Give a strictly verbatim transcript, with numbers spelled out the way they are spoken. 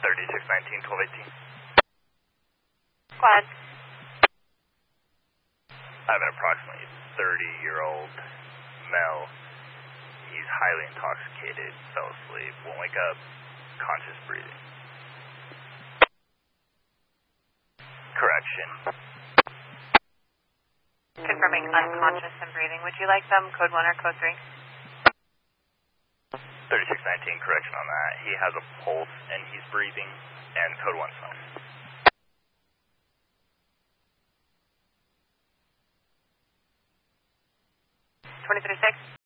thirty-six nineteen, twelve eighteen. Go ahead. I have an approximately thirty-year-old male. He's highly intoxicated, fell asleep, won't wake up, conscious breathing. Correction. Confirming unconscious and breathing. Would you like them code one or code three? thirty-six nineteen, correction on that. He has a pulse and he's breathing, and code one's fine. twenty-three six.